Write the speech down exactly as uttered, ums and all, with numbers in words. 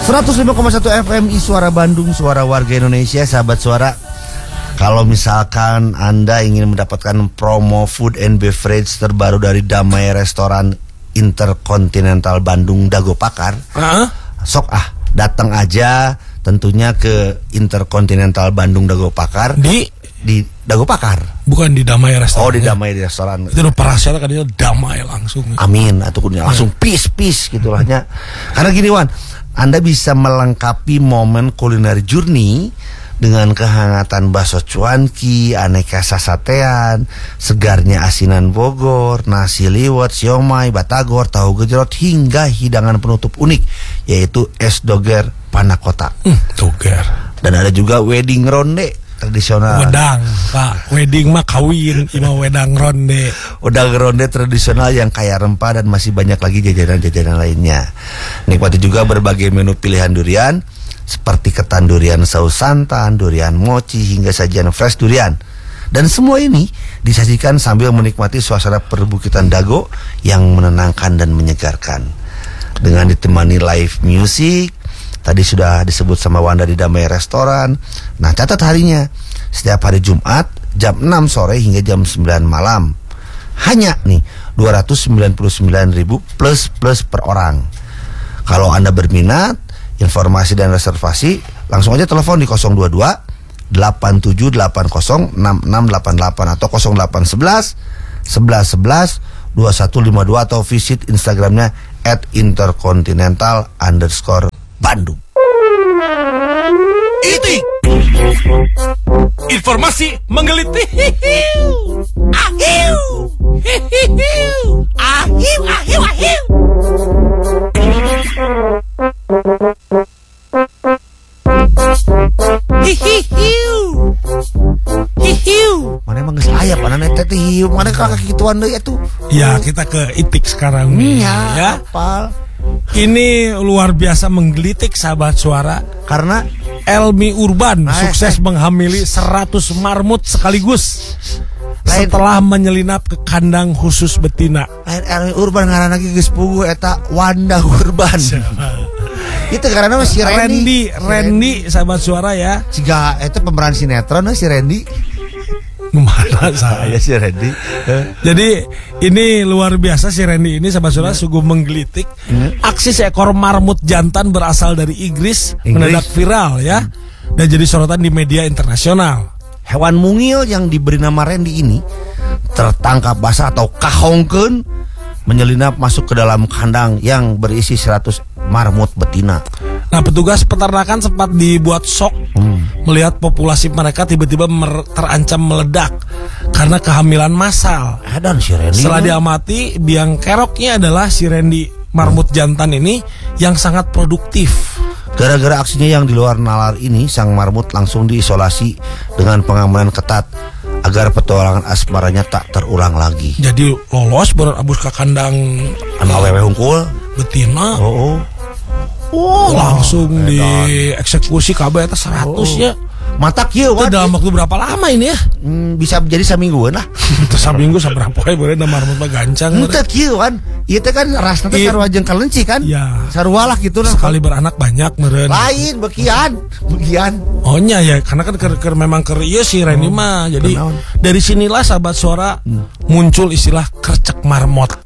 seratus lima koma satu F M I Suara Bandung, suara warga Indonesia. Sahabat Suara, kalau misalkan Anda ingin mendapatkan promo food and beverage terbaru dari Damai Restoran Intercontinental Bandung Dago Pakar, uh-huh. sok ah datang aja tentunya ke Intercontinental Bandung Dago Pakar di di Dago Pakar, bukan di Damai Restoran. Oh, di Damai Restoran. Itu udah parasyarat kan dia damai langsung. Amin, atau langsung peace peace gitulahnya. Karena gini Wan, Anda bisa melengkapi momen culinary journey dengan kehangatan bakso cuanki, aneka sasatean, segarnya asinan Bogor, nasi liwet, siomay, batagor, tahu gejrot, hingga hidangan penutup unik yaitu es doger panakota. Hmm, doger. Dan ada juga wedding ronde tradisional. Wedang, Pak. Wedding mah kawin, ima wedang ronde. Wedang ronde tradisional yang kaya rempah dan masih banyak lagi jajanan-jajanan lainnya. Nikmati juga berbagai menu pilihan durian seperti ketan durian saus santan, durian mochi, hingga sajian fresh durian. Dan semua ini disajikan sambil menikmati suasana perbukitan Dago yang menenangkan dan menyegarkan. Dengan ditemani live music, tadi sudah disebut sama Wanda di Damai Restoran. Nah, catat harinya, setiap hari Jumat jam enam sore hingga jam sembilan malam. Hanya nih dua ratus sembilan puluh sembilan ribu plus plus per orang. Kalau Anda berminat, informasi dan reservasi langsung aja telepon di nol dua dua delapan tujuh delapan nol enam enam delapan delapan atau nol delapan satu satu sebelas sebelas dua satu lima dua atau visit Instagramnya at intercontinental underscore Bandung. Iti informasi menggelitik. Ahiu, ahiu, ahiu, ahiu. Hihiu, hihiu. Mana emang geus aya panana teh hiu, mana kakak kituan deui atuh. Ya, kita ke Itik sekarang nih. Iya, ya. Apal. Ini luar biasa menggelitik sahabat Suara karena Elmi Urban nah, sukses eh. menghamili seratus marmut sekaligus lain, setelah menyelinap ke kandang khusus betina. Lain Elmi Urban ngaran lagi geus puguh eta Wanda Urban. Itu karena si Randy. Randy, Randy sahabat Suara ya. Jika itu pemeran sinetron si Randy. Mana saya si Randy. Jadi ini luar biasa si Randy ini sahabat Suara, sungguh menggelitik. Aksi seekor marmut jantan berasal dari Inggris, Inggris. mendadak viral ya, hmm. dan jadi sorotan di media internasional. Hewan mungil yang diberi nama Randy ini tertangkap basah atau kahongkeun menyelinap masuk ke dalam kandang yang berisi seratus marmut betina. Nah, petugas peternakan sempat dibuat shock hmm. melihat populasi mereka tiba-tiba mer- terancam meledak karena kehamilan massal. Dan si Randy setelah diamati, biang keroknya adalah si Randy marmut jantan ini yang sangat produktif. Gara-gara aksinya yang di luar nalar ini, sang marmut langsung diisolasi dengan pengamanan ketat agar petualangan asmaranya tak terulang lagi. Jadi lolos berabus ke kandang anu awewe hungkul betina. Oh, oh. Oh, langsung oh, dieksekusi kabeh eta seratus oh. ya. Mata kieu Itu dalam waktu berapa lama ini ya? Hmm, bisa jadi samingguan lah. Itu saminggu saberapa poe beure da marmut mah gancang. Teu kieu kan. Ieu teh kan rasna teh sarua jeung kelenci kan? Ya. Sarua lah kitu lah. Sekali beranak banyak meureun. Lain bekian, bekian. Oh nya ya, karena kan keur keur memang keur ieu si Randy mah. Jadi dari sinilah sahabat Suara hmm. muncul istilah kercek marmot.